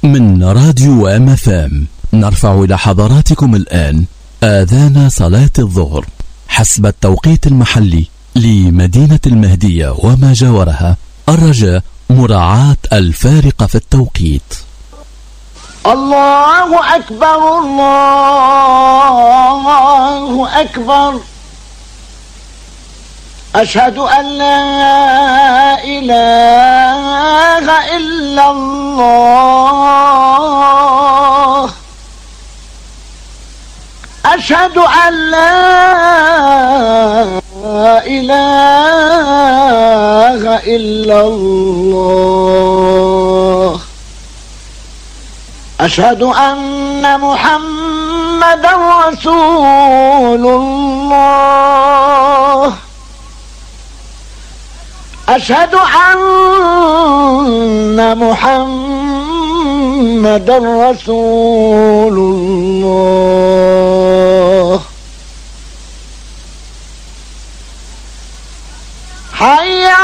من راديو MFM نرفع إلى حضراتكم الآن آذان صلاة الظهر حسب التوقيت المحلي لمدينة المهدية وما جاورها، الرجاء مراعاة الفارق في التوقيت. الله أكبر الله أكبر، أشهد أن لا إله إلا الله، أشهد أن لا إله إلا الله، أشهد أن محمدا رسول الله، أشهد أن محمدا رسول الله. حي